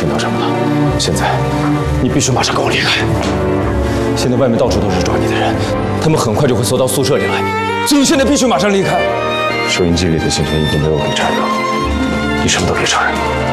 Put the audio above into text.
听到什么了？现在，你必须马上跟我离开。现在外面到处都是抓你的人，他们很快就会搜到宿舍里来，所以你现在必须马上离开。收音机里的信息已经被我给摘掉了，你什么都别承认。